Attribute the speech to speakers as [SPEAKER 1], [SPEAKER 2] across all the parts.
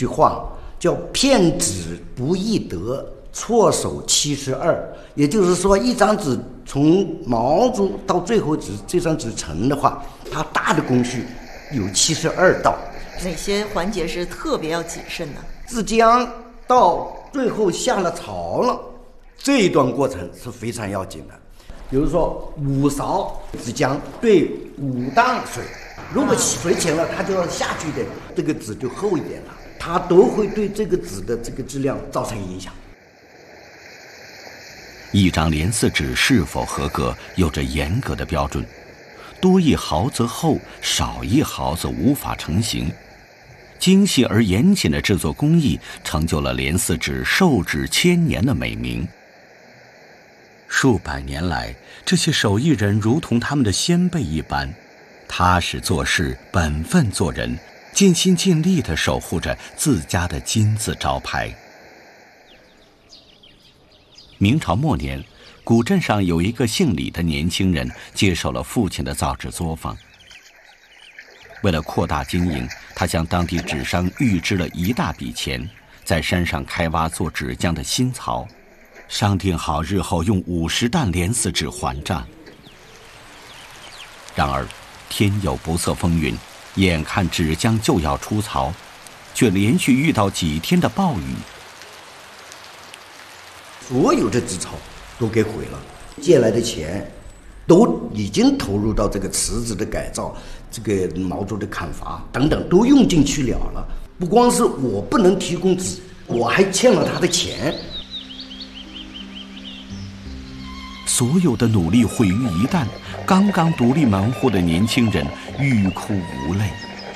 [SPEAKER 1] 句话，叫骗纸不易得，错手72。也就是说，一张纸从毛竹到最后这张纸成的话，它大的工序有72道。
[SPEAKER 2] 哪些环节是特别要谨慎的？
[SPEAKER 1] 制浆到最后下了槽了，这一段过程是非常要紧的。比如说5勺制浆对5担水，如果水浅了，它就要下去一点，这个纸就厚一点了，它都会对这个纸的这个质量造成影响。
[SPEAKER 3] 一张连丝纸是否合格，有着严格的标准，多1毫则厚，少1毫则无法成型。精细而严谨的制作工艺，成就了连丝纸寿指千年的美名。数百年来，这些手艺人如同他们的先辈一般，踏实做事，本分做人，尽心尽力地守护着自家的金字招牌。明朝末年，古镇上有一个姓李的年轻人接受了父亲的造纸作坊。为了扩大经营，他向当地纸商预支了一大笔钱，在山上开挖做纸浆的新槽，商定好日后用50担连丝纸还账。然而天有不测风云，眼看纸浆就要出槽，却连续遇到几天的暴雨，
[SPEAKER 1] 所有的纸槽都给毁了，借来的钱都已经投入到这个瓷子的改造，这个毛竹的砍伐等等都用进去了。不光是我不能提供纸，我还欠了他的钱。
[SPEAKER 3] 所有的努力毁于一旦，刚刚独立门户的年轻人欲哭无泪。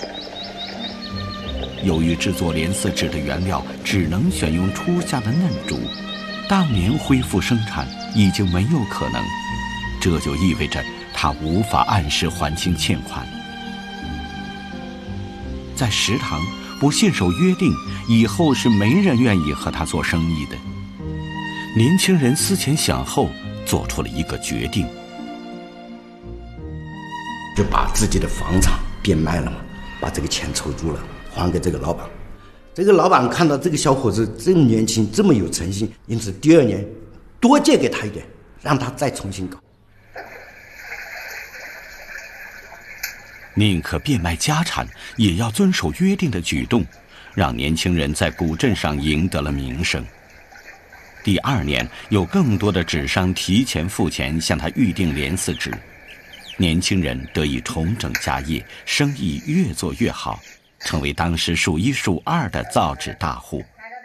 [SPEAKER 3] 由于制作连丝纸的原料只能选用初夏的嫩竹，当年恢复生产已经没有可能，这就意味着他无法按时还清欠款。在食堂不信守约定，以后是没人愿意和他做生意的。年轻人思前想后，做出了一个决定，
[SPEAKER 1] 就把自己的房产变卖了嘛，把这个钱筹足了，还给这个老板。这个老板看到这个小伙子这么年轻，这么有诚心，因此第2年多借给他一点，让他再重新搞。
[SPEAKER 3] 宁可变卖家产，也要遵守约定的举动，让年轻人在古镇上赢得了名声。第2年，有更多的纸商提前付钱向他预订连丝纸，年轻人得以重整家业，生意越做越好，成为当时数1数2的造纸大户。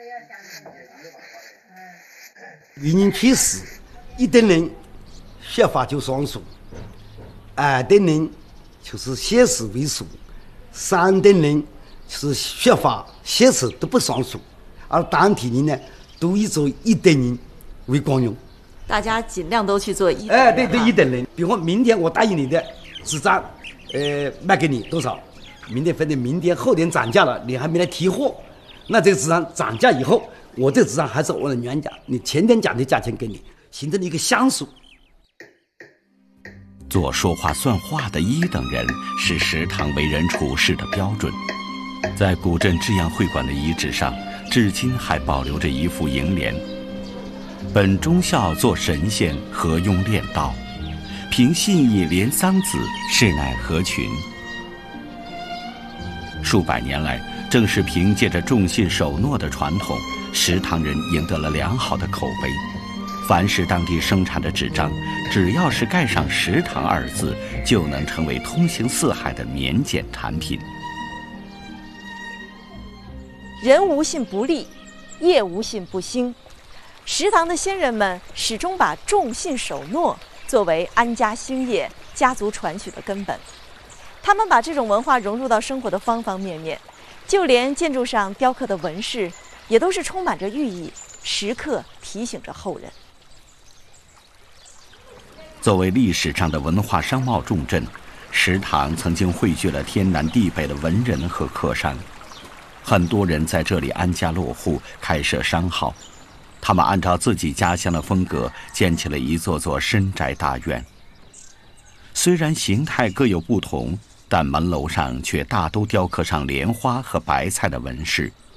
[SPEAKER 4] 1人去世，1等人血法就双数，2等人就是血死为数，3等人是血法血死都不双数，而当地人呢都以做1等人为光荣。
[SPEAKER 2] 大家尽量都去做1等人。
[SPEAKER 4] 哎，对，1等人。比如说明天我答应你的纸张，卖给你多少？明天反正明天后天涨价了，你还没来提货，那这个纸张涨价以后，我这纸张还是按照原价，你前天讲的价钱给你，形成了一个相属。
[SPEAKER 3] 做说话算话的1等人是食堂为人处事的标准。在古镇制样会馆的遗址上，至今还保留着一副楹联：本忠孝做神仙，何庸练道，凭信义连桑梓，是乃合群。数百年来，正是凭借着重信守诺的传统，食堂人赢得了良好的口碑。凡是当地生产的纸张，只要是盖上食堂2字，就能成为通行四海的免检产品。
[SPEAKER 2] 人无信不立，业无信不兴。食堂的先人们始终把重信守诺作为安家兴业、家族传续的根本。他们把这种文化融入到生活的方方面面，就连建筑上雕刻的纹饰，也都是充满着寓意，时刻提醒着后人。
[SPEAKER 3] 作为历史上的文化商贸重镇，食堂曾经汇聚了天南地北的文人和客商，很多人在这里安家落户，开设商号。他们按照自己家乡的风格建起了一座座深宅大院。虽然形态各有不同，但门楼上却大都雕刻上莲花和白菜的纹饰，